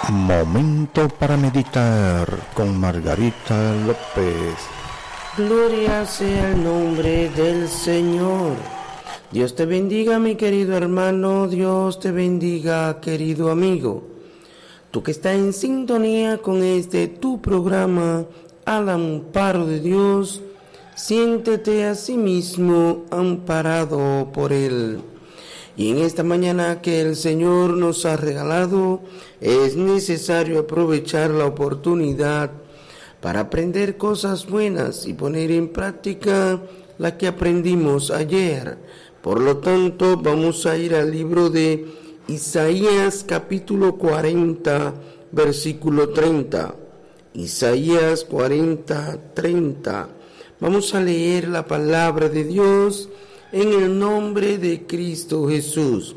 Momento para meditar con Margarita López. Gloria sea el nombre del Señor. Dios te bendiga, mi querido hermano. Dios te bendiga, querido amigo. Tú que estás en sintonía con tu programa, Al Amparo de Dios, siéntete a sí mismo amparado por Él. Y en esta mañana que el Señor nos ha regalado, es necesario aprovechar la oportunidad para aprender cosas buenas y poner en práctica la que aprendimos ayer. Por lo tanto, vamos a ir al libro de Isaías capítulo 40, versículo 30. Isaías 40, 30. Vamos a leer la palabra de Dios en el nombre de Cristo Jesús.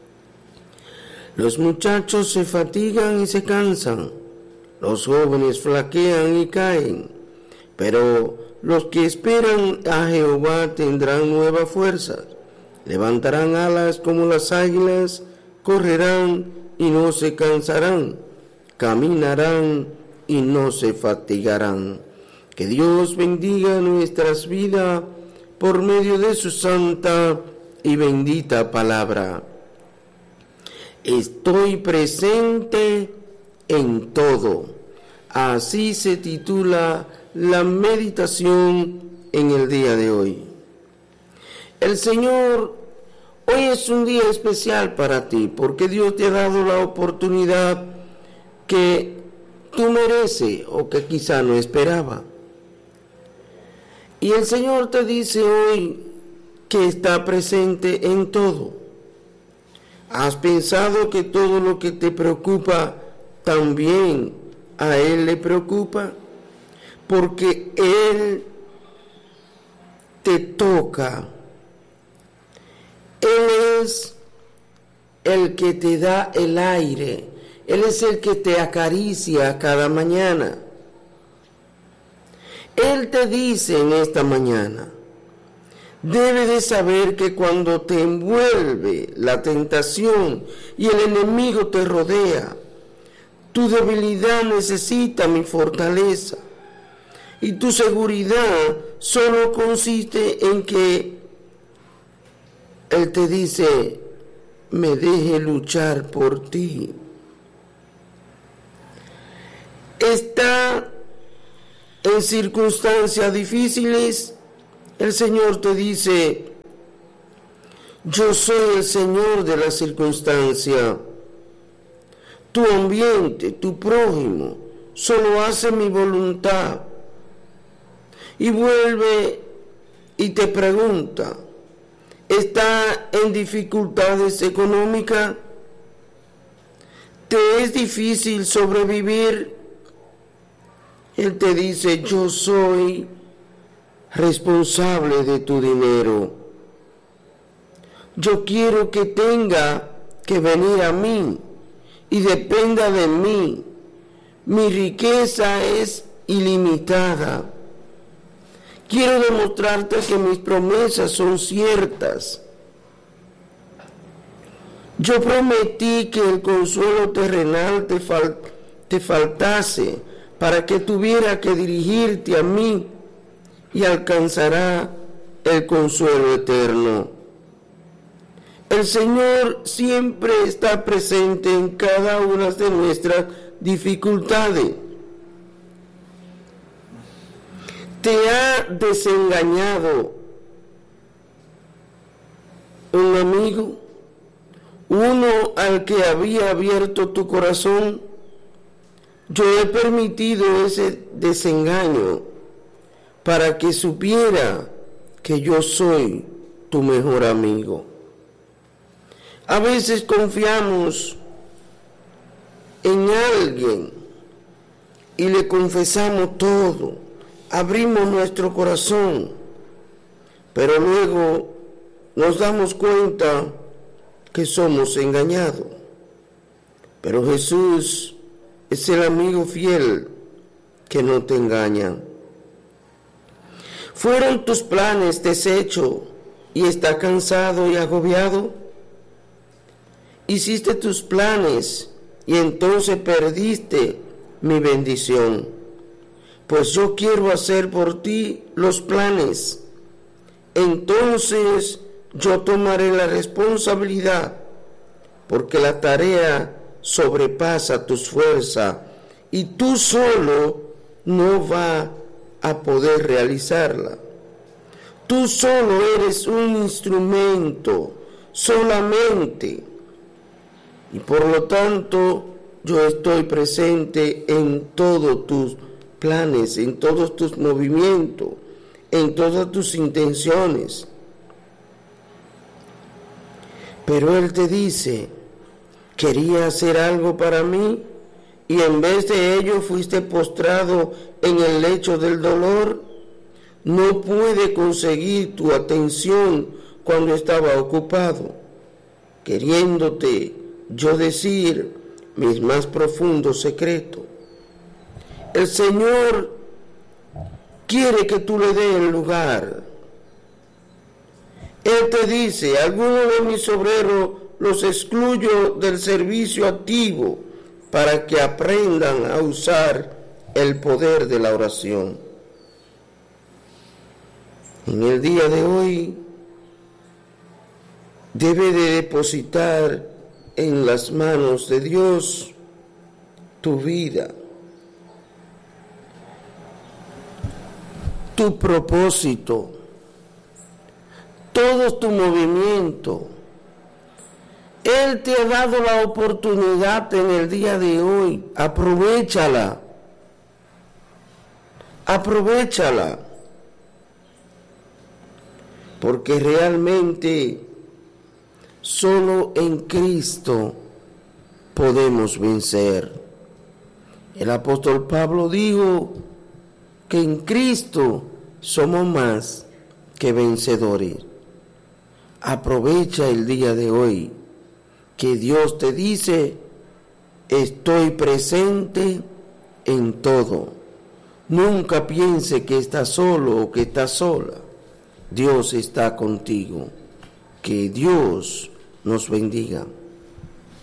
Los muchachos se fatigan y se cansan, los jóvenes flaquean y caen, pero los que esperan a Jehová tendrán nuevas fuerzas, levantarán alas como las águilas, correrán y no se cansarán, caminarán y no se fatigarán. Que Dios bendiga nuestras vidas por medio de su santa y bendita palabra. Estoy presente en todo. Así se titula la meditación en el día de hoy. El Señor, hoy es un día especial para ti, porque Dios te ha dado la oportunidad que tú mereces o que quizá no esperaba. Y el Señor te dice hoy que está presente en todo. ¿Has pensado que todo lo que te preocupa también a Él le preocupa? Porque Él te toca. Él es el que te da el aire. Él es el que te acaricia cada mañana. Él te dice en esta mañana, debes de saber que cuando te envuelve la tentación y el enemigo te rodea, tu debilidad necesita mi fortaleza y tu seguridad solo consiste en que Él te dice, me deje luchar por ti. Está en circunstancias difíciles, el Señor te dice, yo soy el Señor de la circunstancia. Tu ambiente, tu prójimo, solo hace mi voluntad. Y vuelve y te pregunta, ¿está en dificultades económicas? ¿Te es difícil sobrevivir? Él te dice, yo soy responsable de tu dinero. Yo quiero que tenga que venir a mí y dependa de mí. Mi riqueza es ilimitada. Quiero demostrarte que mis promesas son ciertas. Yo prometí que el consuelo terrenal te faltase, para que tuviera que dirigirte a mí y alcanzará el consuelo eterno. El Señor siempre está presente en cada una de nuestras dificultades. ¿Te ha desengañado un amigo? Uno al que había abierto tu corazón. Yo he permitido ese desengaño para que supiera que yo soy tu mejor amigo. A veces confiamos en alguien y le confesamos todo, abrimos nuestro corazón, pero luego nos damos cuenta que somos engañados. Pero Jesús es el amigo fiel que no te engaña. ¿Fueron tus planes deshechos y estás cansado y agobiado? Hiciste tus planes y entonces perdiste mi bendición. Pues yo quiero hacer por ti los planes. Entonces yo tomaré la responsabilidad, porque la tarea sobrepasa tus fuerzas y tú solo no vas a poder realizarla. Tú solo eres un instrumento, solamente. Y por lo tanto, yo estoy presente en todos tus planes, en todos tus movimientos, en todas tus intenciones. Pero Él te dice, quería hacer algo para mí y en vez de ello fuiste postrado en el lecho del dolor. No pude conseguir tu atención cuando estaba ocupado, queriéndote yo decir mis más profundos secretos. El Señor quiere que tú le des el lugar. Él te dice, algunos de mis obreros los excluyo del servicio activo para que aprendan a usar el poder de la oración. En el día de hoy, debe de depositar en las manos de Dios tu vida, tu propósito, todo tu movimiento. Él te ha dado la oportunidad en el día de hoy. Aprovéchala. Aprovéchala. Porque realmente solo en Cristo podemos vencer. El apóstol Pablo dijo que en Cristo somos más que vencedores. Aprovecha el día de hoy que Dios te dice, estoy presente en todo. Nunca piense que estás solo o que estás sola. Dios está contigo. Que Dios nos bendiga.